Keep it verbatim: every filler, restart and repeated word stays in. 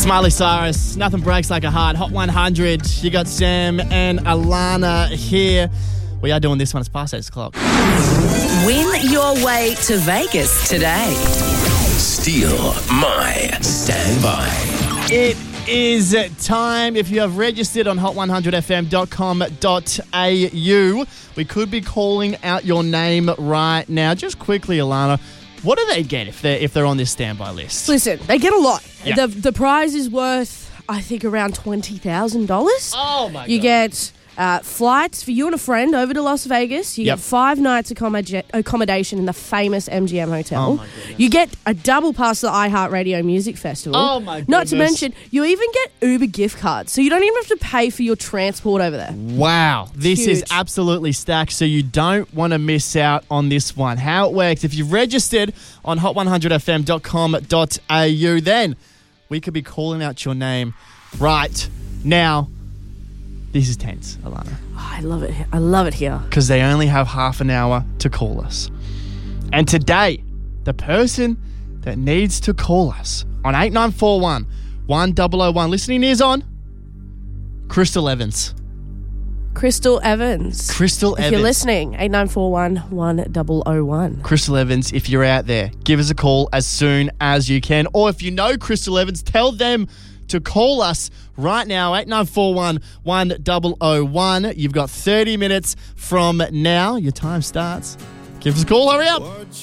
It's Miley Cyrus. Nothing breaks like a heart. Hot one hundred. You got Sam and Alana here. We are doing this one. It's past eight o'clock. Win your way to Vegas today. Steal my standby. It is time. If you have registered on hot one hundred f m dot com dot a u, we could be calling out your name right now. Just quickly, Alana, what do they get if they're if they're on this standby list? Listen, they get a lot. Yeah. The the prize is worth, I think, around twenty thousand dollars. Oh, my You God. get uh, flights for you and a friend over to Las Vegas. You Yep. get five nights accommoda- accommodation in the famous M G M Hotel. Oh, my goodness. You get a double pass to the iHeartRadio Music Festival. Oh, my Not to goodness. mention, you even get Uber gift cards, so you don't even have to pay for your transport over there. Wow, this is Huge. absolutely stacked, so you don't want to miss out on this one. How it works, if you've registered on hot one hundred f m dot com dot a u, then we could be calling out your name right now. This is tense, Alana, Oh, I love it. I love it here. because they only have half an hour to call us. And today, the person that needs to call us on eight nine four one, one zero zero one, listening is on Crystal Evans. Crystal Evans. Crystal if Evans. you're listening, eight nine four one, one zero zero one. Crystal Evans, if you're out there, give us a call as soon as you can. Or if you know Crystal Evans, tell them to call us right now, eight nine four one, one zero zero one. You've got thirty minutes from now. Your time starts. Give us a call, hurry up.